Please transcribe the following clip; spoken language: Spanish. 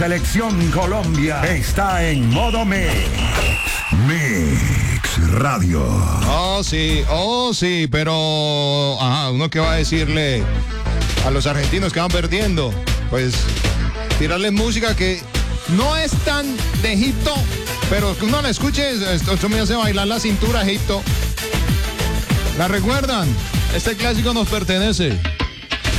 Selección Colombia está en modo Mix. Mix Radio. Oh, sí, pero... Ajá, uno que va a decirle a los argentinos que van perdiendo, pues tirarles música que no es tan de Egipto, pero que uno la escuche, esto me hace bailar la cintura, Egipto. ¿La recuerdan? Este clásico nos pertenece.